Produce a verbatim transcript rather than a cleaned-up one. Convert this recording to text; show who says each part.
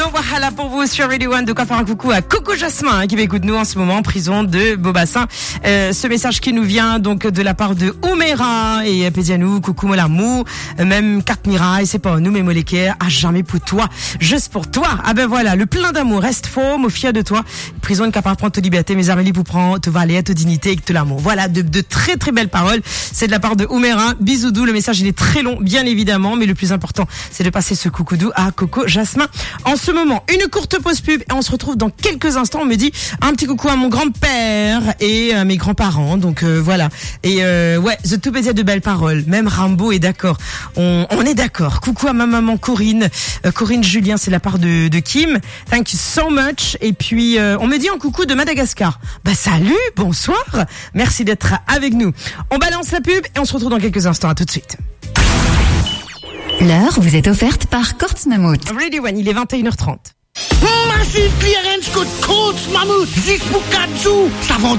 Speaker 1: Wahala pour vous sur Radio One. De quoi faire un coucou à Coco Jasmin hein, qui m'écoute nous en ce moment en prison de Beaubassin. Euh, ce message qui nous vient donc de la part de Oumera et Pédianou, coucou Molamou, même carte miraille, c'est pas nous mais molécaire, à jamais pour toi, juste pour toi. Ah ben voilà, le plein d'amour reste faux, me fier de toi. Prison de capable prendre ta liberté, mes amis pour prendre te valer, te dignité et tout l'amour. Voilà, de, de très très belles paroles. C'est de la part de Oumera. Bisous doux, le message il est très long, bien évidemment, mais le plus important c'est de passer ce coucou doux à Coco Jasmin. En ce moment, une courte pause pub et on se retrouve dans quelques instants. On me dit un petit coucou à mon grand-père et à mes grands-parents. Donc euh, voilà. Et euh, ouais, The Tout Bézier de belles paroles. Même Rambo est d'accord. On, on est d'accord. Coucou à ma maman Corinne. Euh, Corinne Julien, c'est la part de, de Kim. Thank you so much. Et puis euh, on me dit un coucou de Madagascar. Bah salut, bonsoir. Merci d'être avec nous. On balance la pub et on se retrouve dans quelques instants. À tout de suite.
Speaker 2: L'heure vous est offerte par Courts Mammouth.
Speaker 1: Radio One, il est vingt et une heures trente.
Speaker 3: Massive clearance code Courts Mammouth. dix pour quatre jours. Ça vend